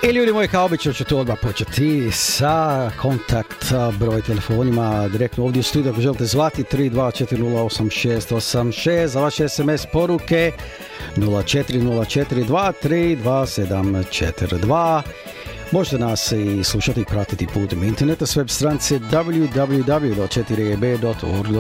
I ljudi moji, kao obično ću tu odmah početi sa kontakt broj telefonima direktno ovdje u studiju. Ako želite zvati 32408686, za vaše SMS poruke 0404232742. Možete nas i slušati i pratiti putem interneta s web stranice www.4eb.org.